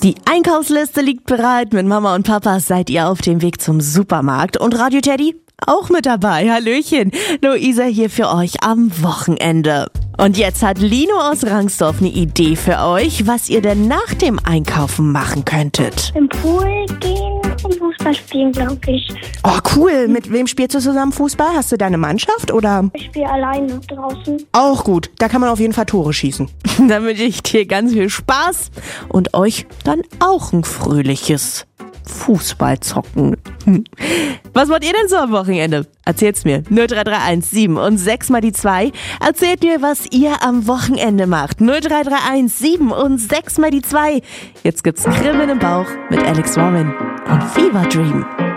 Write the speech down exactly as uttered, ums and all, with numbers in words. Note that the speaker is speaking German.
Die Einkaufsliste liegt bereit. Mit Mama und Papa seid ihr auf dem Weg zum Supermarkt. Und Radio Teddy auch mit dabei. Hallöchen. Luisa hier für euch am Wochenende. Und jetzt hat Lino aus Rangsdorf eine Idee für euch, was ihr denn nach dem Einkaufen machen könntet. Im Pool gehen und Fußball spielen, glaube ich. Oh, cool. Mit wem spielst du zusammen Fußball? Hast du deine Mannschaft oder? Ich spiele alleine draußen. Auch gut. Da kann man auf jeden Fall Tore schießen. Dann wünsche ich dir ganz viel Spaß und euch dann auch ein fröhliches Fußballzocken. Was wollt ihr denn so am Wochenende? Erzählt's mir. null drei drei eins sieben und sechs mal die zwei. Erzählt mir, was ihr am Wochenende macht. null drei drei eins sieben und sechs mal die zwei. Jetzt gibt's Kribbeln im Bauch mit Alex Warren und Fever Dream.